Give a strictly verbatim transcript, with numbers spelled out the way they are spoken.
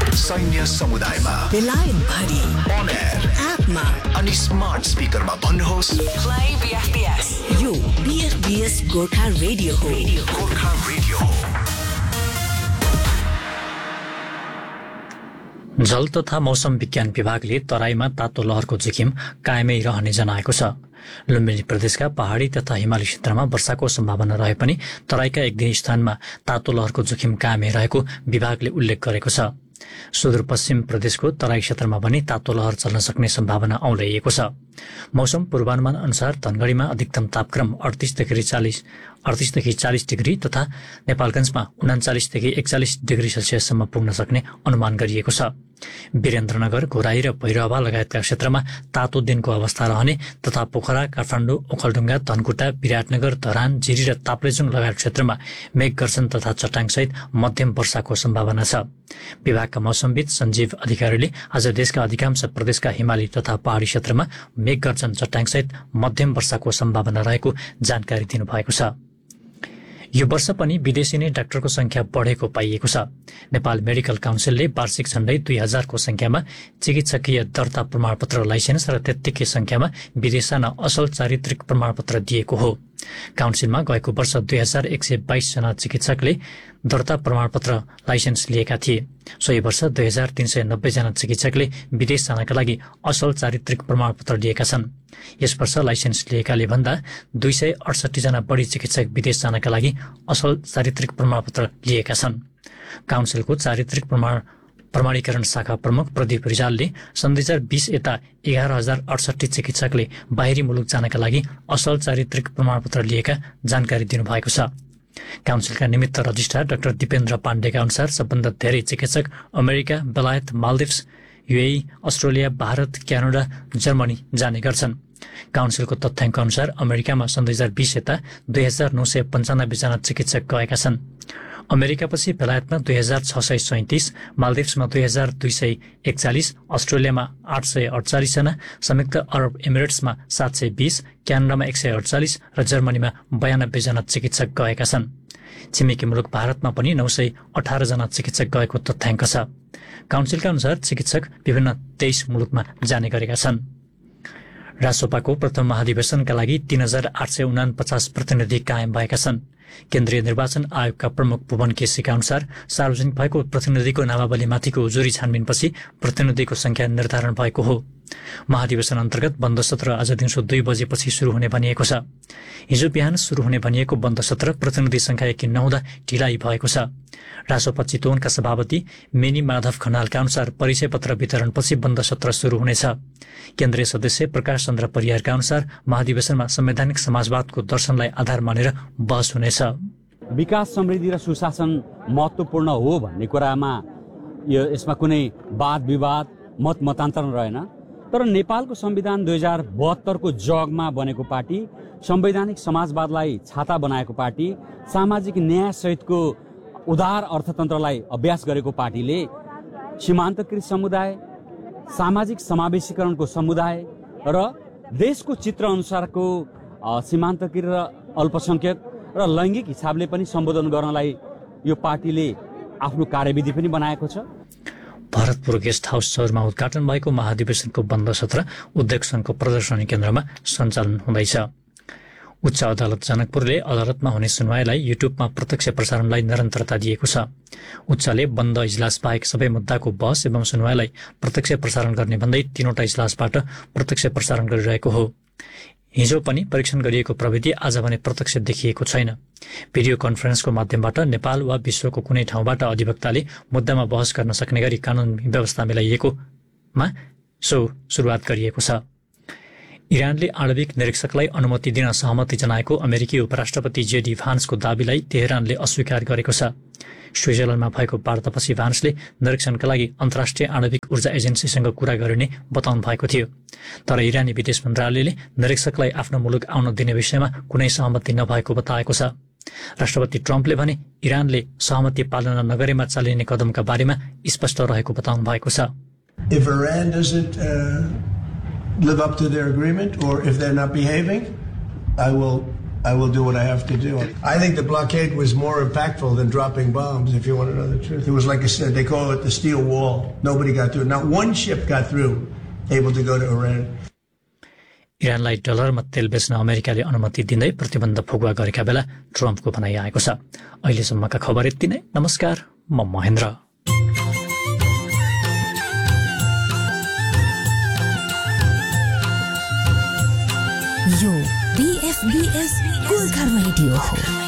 सैन्य समुदायमा, बेलायत भरि, on air, एपमा अनि स्मार्ट स्पिकरमा भन्नुहोस् play B F B S। यो B F B S Gorkha radio हो। गोर्खा रेडियो हो। जल तथा मौसम विज्ञान विभागले तराईमा तातो लहरको जोखिम कायमै रहने जनाएको छ। लुम्बिनी प्रदेशका पहाडी तथा हिमाली क्षेत्रमा वर्षाको सम्भावना रहे पनि तराईका एक दुई स्थानमा तातो लहरको जोखिम कायमै रहेको विभागले उल्लेख गरेको छ। सुदूरपश्चिम प्रदेशको तराई क्षेत्रमा पनि तातो लहर चल्न सक्ने सम्भावना औँल्याइएको छ। मौसम पूर्वानुमान अनुसार धनगढीमा अधिकतम तापक्रम अडतिसदेखि चालिस अडतिसदेखि चालिस डिग्री तथा नेपालगञ्जमा उनाचालिसदेखि एकचालिस डिग्री सेल्सियससम्म पुग्न सक्ने अनुमान गरिएको छ। वीरेन्द्रनगर, घोराई र भैरहवा लगायतका क्षेत्रमा तातो दिनको अवस्था रहने तथा पोखरा, काठमाडौँ, ओखलढुङ्गा, धनकुटा, विराटनगर, धरान, जिरी र ताप्लेजुङ लगायत क्षेत्रमा मेघगर्जन तथा चट्याङसहित मध्यम वर्षाको सम्भावना छ। विभागका मौसमविद सञ्जीव अधिकारीले आज देशका अधिकांश प्रदेशका हिमाली तथा पहाडी क्षेत्रमा मेघगर्जन चट्याङसहित मध्यम वर्षाको सम्भावना रहेको जानकारी दिनुभएको छ। यो वर्ष पनि विदेशी नै डाक्टरको संख्या बढेको पाइएको छ। नेपाल मेडिकल काउन्सिलले वार्षिक झण्डै दुई हजारको संख्यामा चिकित्सकीय दर्ता प्रमाणपत्र लाइसेन्स र त्यत्तिकै संख्यामा विदेशाना असल चारित्रिक प्रमाणपत्र दिएको हो। काउन्सिलमा गएको वर्ष दुई हजार एक सय बाइस जना चिकित्सकले दर्ता प्रमाणपत्र लाइसेन्स लिएका थिए। सोही वर्ष दुई हजार तीन सय नब्बे जना चिकित्सकले विदेश जानका लागि असल चारित्रिक प्रमाणपत्र लिएका छन्। यस वर्ष लाइसेन्स लिएकाले भन्दा दुई सय अडसठी जना बढी चिकित्सक विदेश जानका लागि असल चारित्रिक प्रमाणपत्र लिएका छन्। काउन्सिलको चारित्रिक प्रमाण प्रमाणीकरण शाखा प्रमुख प्रदीप रिजालले सन् दुई हजार बीस यता एघार हजार अडसठी चिकित्सकले बाहिरी मुलुक जानका लागि असल चारित्रिक प्रमाणपत्र लिएका जानकारी दिनुभएको छ। काउन्सिलका निमित्त रजिस्ट्रार डाक्टर दिपेन्द्र पाण्डेका अनुसार सबभन्दा धेरै चिकित्सक अमेरिका, बेलायत, Maldives, UAE, Australia, Bharat, Canada, Germany जाने गर्छन्। काउन्सिलको तथ्याङ्क अनुसार अमेरिकामा सन् दुई हजार बीस यता दुई हजार नौ सय पन्चानब्बे जना चिकित्सक गएका छन्। अमेरिकापछि बेलायतमा दुई हजार छ सय सैतिस, मालदिप्समा दुई हजार दुई सय एकचालिस, अस्ट्रेलियामा आठ सय अडचालिस जना, संयुक्त अरब इमिरेट्समा सात सय बीस, क्यानाडामा एक सय अडचालिस र जर्मनीमा बयानब्बे जना चिकित्सक गएका छन्। छिमेकी मुलुक भारतमा पनि नौ सय अठार जना चिकित्सक गएको तथ्याङ्क छ। काउन्सिलका अनुसार चिकित्सक विभिन्न तेइस मुलुकमा जाने गरेका छन्। रासोपाको प्रथम महाधिवेशनका लागि तीन हजार आठ सय उनापचास प्रतिनिधि कायम भएका छन्। केन्द्रीय निर्वाचन आयोगका प्रमुख भुवन केसीका अनुसार सार्वजनिक भएको प्रतिनिधिको नामावलीमाथिको जुरी छानबिनपछि प्रतिनिधिको संख्या निर्धारण भएको हो। महाधिवेशन अन्तर्गत बन्द सत्र आज दिउँसो दुई बजेपछि शुरू हुने भनिएको छ। हिजो बिहान शुरू हुने भनिएको बन्द सत्र प्रतिनिधि संख्या यकिन नहुँदा ढिलाइ भएको छ। रासोपा चितवनका सभापति मेनी माधव खनालका अनुसार परिचय पत्र वितरणपछि बन्द सत्र शुरू हुनेछ। केन्द्रीय सदस्य प्रकाश चन्द्र परियारका अनुसार महाधिवेशनमा संवैधानिक समाजवादको दर्शनलाई आधार मानेर बहस हुनेछ। विकास, समृद्धि र सुशासन महत्त्वपूर्ण हो भन्ने कुरामा यो यसमा कुनै वाद विवाद मत मतान्तरण रहेन। तर नेपालको संविधान दुई हजार बहत्तरको जगमा बनेको पार्टी, संवैधानिक समाजवादलाई छाता बनाएको पार्टी, सामाजिक न्याय सहितको उदार अर्थतन्त्रलाई अभ्यास गरेको पार्टीले सीमान्तकृत समुदाय, सामाजिक समावेशीकरणको समुदाय र देशको चित्र अनुसारको सीमान्तकृत र अल्पसंख्यक र लैङ्गिक हिसाबले पनि सम्बोधन गर्नलाई यो पार्टीले आफ्नो कार्यविधि पनि बनाएको छ। भरतपुर गेस्ट हाउस चौरमा उद्घाटन भएको महाधिवेशनको बन्द सत्र उद्योग संघको प्रदर्शनी केन्द्रमा सञ्चालन हुँदैछ। उच्च अदालत जनकपुरले अदालतमा हुने सुनवाईलाई युट्युबमा प्रत्यक्ष प्रसारणलाई निरन्तरता दिएको छ। उच्चले बन्द इजलास बाहेक सबै मुद्दाको बहस एवं सुनवाईलाई प्रत्यक्ष प्रसारण गर्ने भन्दै तीनवटा इजलासबाट प्रत्यक्ष प्रसारण गरिरहेको हो। हिजो पनि परीक्षण गरिएको प्रविधि आज भने प्रत्यक्ष देखिएको छैन। भिडियो कन्फरेन्सको माध्यमबाट नेपाल वा विश्वको कुनै ठाउँबाट अधिवक्ताले मुद्दामा बहस गर्न सक्ने गरी कानून व्यवस्था मिलाइएकोमा सो सुरुवात गरिएको छ। इरानले आणविक निरीक्षकलाई अनुमति दिन सहमति जनाएको अमेरिकी उपराष्ट्रपति जेडी भान्सको दावीलाई तेहरानले अस्वीकार गरेको छ। स्विजरल्याण्डमा भएको वार्तापछि भान्सले निरीक्षणका लागि अन्तर्राष्ट्रिय आणविक ऊर्जा एजेन्सीसँग कुरा गरिने बताउनु भएको थियो। तर इरानी विदेश मन्त्रालयले निरीक्षकलाई आफ्नो मुलुक आउन दिने विषयमा कुनै सहमति नभएको बताएको छ। राष्ट्रपति ट्रम्पले भने इरानले सहमति पालना नगरेमा चालिने कदमका बारेमा स्पष्ट रहेको बताउनु भएको छ। If Iran doesn't uh, live up to their agreement or if they're not behaving, I will I will do what I have to do. I think the blockade was more impactful than dropping bombs, if you want to know the truth. It was like I said, they call it the steel wall. Nobody got through. Not one ship got through, able to go to Iran. इरानलाई डलरमा तेल बेच्न अमेरिकाले अनुमति दिँदै प्रतिबन्ध फुकुवा गरेका बेला ट्रम्पको भनाइ आएको छ। अहिलेसम्मका खबर यति नै। नमस्कार, म महेन्द्र। यो बीएफबीएस गोर्खा रेडियो हो।